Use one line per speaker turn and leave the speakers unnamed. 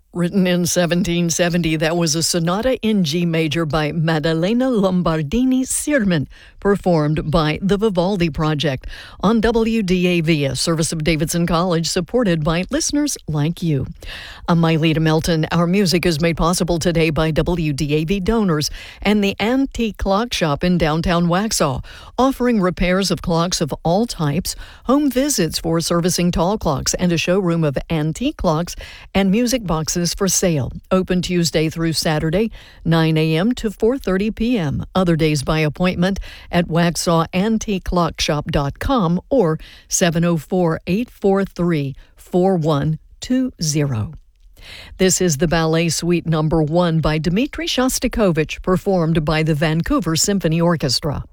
Written in 1770, that was a sonata in G major by Maddalena Lombardini-Sirman, performed by the Vivaldi Project on WDAV, a service of Davidson College, supported by listeners like you. I'm Myleta Melton. Our music is made possible today by WDAV donors and the Antique Clock Shop in downtown Waxhaw, offering repairs of clocks of all types, home visits for servicing tall clocks, and a showroom of antique clocks and music boxes for sale. Open Tuesday through Saturday, 9 a.m. to 4:30 p.m. Other days by appointment at waxhawantiqueclockshop.com or 704-843-4120. This is the Ballet Suite No. 1 by Dmitri Shostakovich, performed by the Vancouver Symphony Orchestra.